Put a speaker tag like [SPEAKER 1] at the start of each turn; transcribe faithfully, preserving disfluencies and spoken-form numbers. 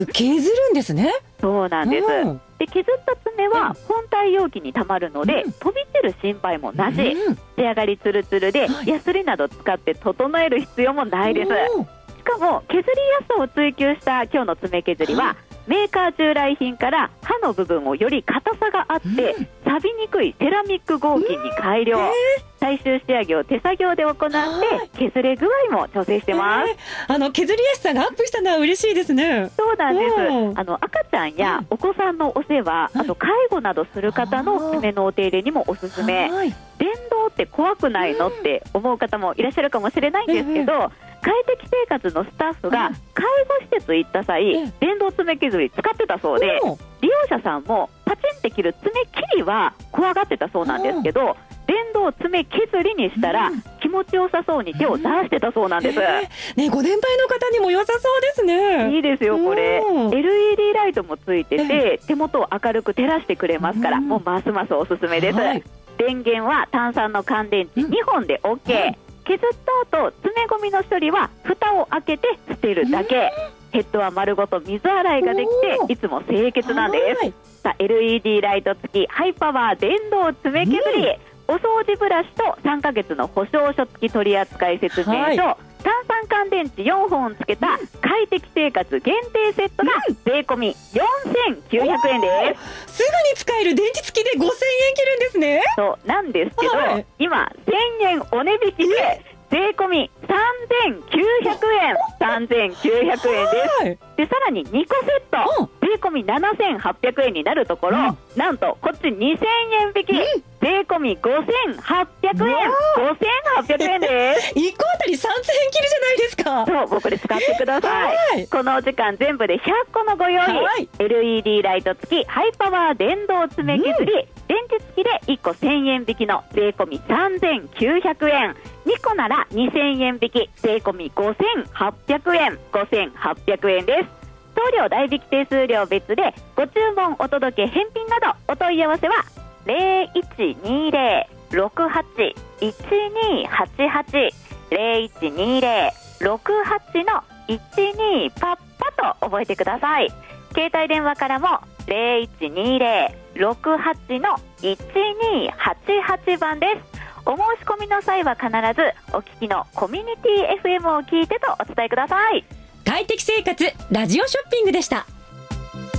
[SPEAKER 1] 削るんですね。
[SPEAKER 2] そうなんです。
[SPEAKER 1] うん、
[SPEAKER 2] で削った爪は本体容器にたまるので、うん、飛び散る心配もなし、うん、仕上がりツルツルで、はい、ヤスリなど使って整える必要もないです。しかも削りやすさを追求した今日の爪削りは、はい、メーカー従来品から刃の部分をより硬さがあって、うん、錆びにくいセラミック合金に改良、うん、最終仕上げを手作業で行って削れ具合も調整してます。
[SPEAKER 1] あの削りやすさがアップしたのは嬉しいですね。
[SPEAKER 2] そうなんです。あの赤ちゃんやお子さんのお世話、うん、あと介護などする方の爪のお手入れにもおすすめ。電動って怖くないのって思う方もいらっしゃるかもしれないんですけど、うん、快適生活のスタッフが介護施設行った際、うん、電動爪削り使ってたそうで、うん、利用者さんもパチンって切る爪切りは怖がってたそうなんですけど、うん、電動爪削りにしたら気持ちよさそうに手を出してたそうなんです。うん、え
[SPEAKER 1] ーね、ご年配の方にも良さそうですね。
[SPEAKER 2] いいですよこれ。うん、エルイーディー ライトもついてて、手元を明るく照らしてくれますから、うん、もうますますおすすめです。はい、電源は単3の乾電池にほんで オーケー、うん、削った後爪ゴミの処理は蓋を開けて捨てるだけ、うん、ヘッドは丸ごと水洗いができていつも清潔なんです。さあ エルイーディー ライト付きハイパワー電動爪削り、うん、お掃除ブラシとさんかげつの保証書付き取扱説明書、はい、単三乾電池よんほんつけた快適生活限定セットが税込みよんせんきゅうひゃくえんです。
[SPEAKER 1] すぐに使える電池付きでごせんえん切るんですね。
[SPEAKER 2] そうなんですけど、はい、今せんえんお値引きで税込みさんぜんきゅうひゃくえんさんぜんきゅうひゃくえんです。はい、でさらににこセット、うん、税込みななせんはっぴゃくえんになるところ、うん、なんとこっちにせんえん引き、うん、税込みごせんはっぴゃくえんごせんはっぴゃくえんです。
[SPEAKER 1] いっこあたりさんぜんえん切るじゃないですか。
[SPEAKER 2] そうもうこれ使ってください。はい、このお時間全部でひゃっこのご用意、はい、エルイーディー ライト付きハイパワー電動爪削り、うん、電池付きでいっこせんえん引きの税込みさんぜんきゅうひゃくえん、にこならにせんえん引き税込みごせんはっぴゃくえんごせんはっぴゃくえんです。送料代引き手数料別でご注文お届け返品などお問い合わせはゼロいちにゼロ ろくはち いちにはちはち ゼロいちにゼロ ろくはち のいちにパッパと覚えてください。携帯電話からもゼロいちにゼロ ろくはち のいちにはちはちばんです。お申し込みの際は必ずお聞きのコミュニティ エフエム を聞いてとお伝えください。
[SPEAKER 1] 快適生活ラジオショッピングでした。